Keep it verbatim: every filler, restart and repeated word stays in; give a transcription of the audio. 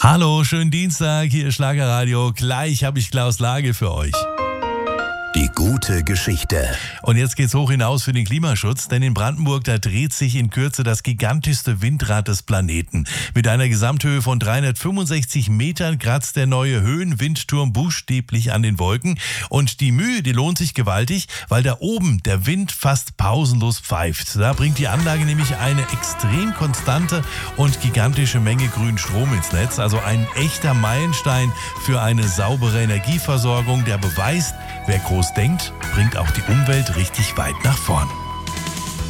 Hallo, schönen Dienstag, hier ist Schlagerradio. Gleich habe ich Klaus Lage für euch. Die gute Geschichte. Und jetzt geht's hoch hinaus für den Klimaschutz, denn in Brandenburg, da dreht sich in Kürze das gigantischste Windrad des Planeten. Mit einer Gesamthöhe von dreihundertfünfundsechzig Metern kratzt der neue Höhenwindturm buchstäblich an den Wolken. Und die Mühe, die lohnt sich gewaltig, weil da oben der Wind fast pausenlos pfeift. Da bringt die Anlage nämlich eine extrem konstante und gigantische Menge grünen Strom ins Netz. Also ein echter Meilenstein für eine saubere Energieversorgung, der beweist, wer groß denkt, bringt auch die Umwelt richtig weit nach vorn.